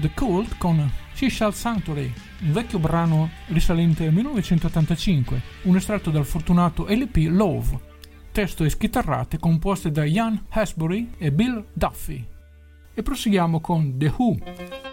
The Cult con She Shall Sanctuary, un vecchio brano risalente al 1985, un estratto dal fortunato LP Love, testo e schitarrate composte da Ian Astbury e Bill Duffy. E proseguiamo con The Who.